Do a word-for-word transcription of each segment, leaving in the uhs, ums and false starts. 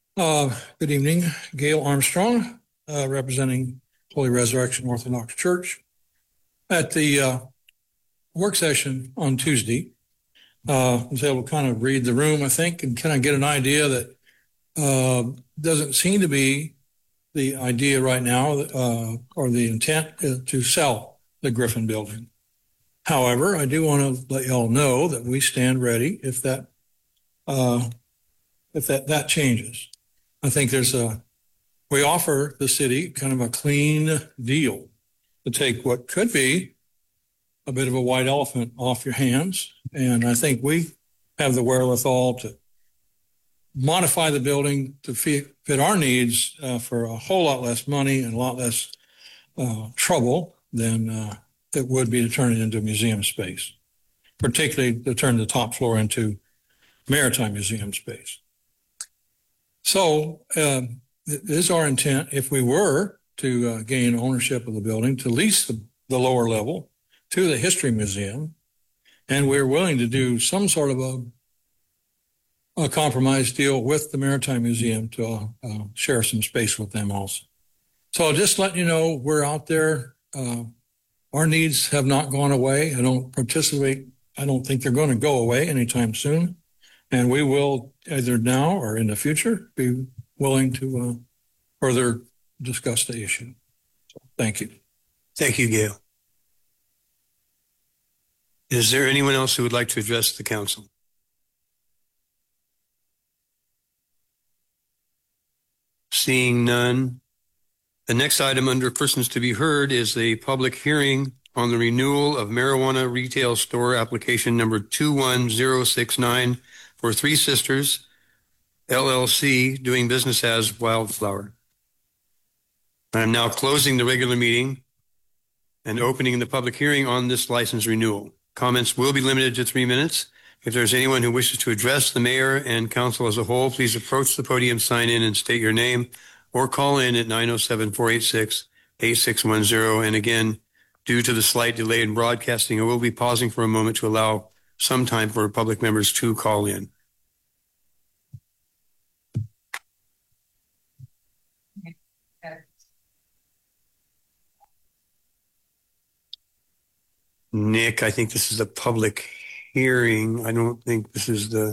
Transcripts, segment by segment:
Uh, good evening, Gail Armstrong, uh, representing Holy Resurrection Orthodox Church. At the uh, work session on Tuesday, uh, I was able to kind of read the room, I think, and kind of get an idea that uh, doesn't seem to be the idea right now uh, or the intent to sell the Griffin building. However, I do want to let y'all know that we stand ready if that uh, if that that changes. I think there's a, we offer the city kind of a clean deal to take what could be a bit of a white elephant off your hands. And I think we have the wherewithal to modify the building to fit, fit our needs uh, for a whole lot less money and a lot less uh, trouble than uh, it would be to turn it into a museum space, particularly to turn the top floor into maritime museum space. So um, it is our intent, if we were to uh, gain ownership of the building, to lease the, the lower level to the History Museum. And we're willing to do some sort of a, a compromise deal with the Maritime Museum to uh, uh, share some space with them also. So just letting you know, we're out there. Uh, our needs have not gone away. I don't participate. I don't think they're going to go away anytime soon. And we will, either now or in the future, be willing to uh, further discuss the issue. So, thank you. Thank you, Gail. Is there anyone else who would like to address the council? Seeing none. The next item under persons to be heard is a public hearing on the renewal of marijuana retail store application number two one zero six nine for Three Sisters, L L C, doing business as Wildflower. I am now closing the regular meeting and opening the public hearing on this license renewal. Comments will be limited to three minutes. If there's anyone who wishes to address the mayor and council as a whole, please approach the podium, sign in, and state your name, or call in at nine oh seven, four eight six, eight six one zero. And again, due to the slight delay in broadcasting, I will be pausing for a moment to allow some time for public members to call in. Nick, I think this is a public hearing. I don't think this is the...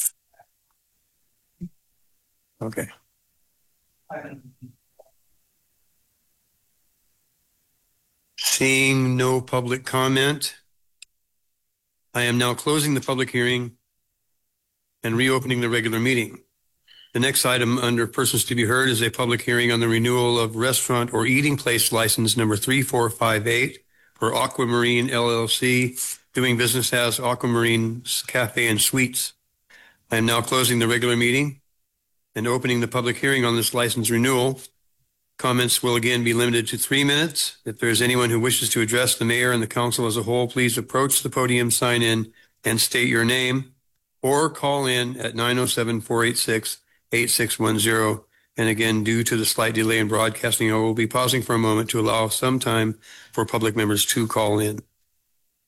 Okay. Seeing no public comment, I am now closing the public hearing and reopening the regular meeting. The next item under persons to be heard is a public hearing on the renewal of restaurant or eating place license number three four five eight for Aquamarine L L C, doing business as Aquamarine Cafe and Suites. I am now closing the regular meeting and opening the public hearing on this license renewal. Comments will again be limited to three minutes. If there is anyone who wishes to address the mayor and the council as a whole, please approach the podium, sign in, and state your name, or call in at nine oh seven, four eight six, eight six one zero. And again, due to the slight delay in broadcasting, I will be pausing for a moment to allow some time for public members to call in.